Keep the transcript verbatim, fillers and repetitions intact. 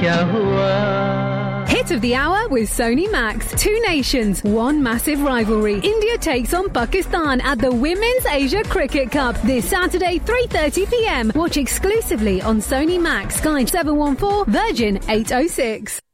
Hit of the hour with Sony Max. Two nations, one massive rivalry. India takes on Pakistan at the Women's Asia Cricket Cup this Saturday, three thirty p m. Watch exclusively on Sony Max, Sky seven one four, Virgin eight oh six.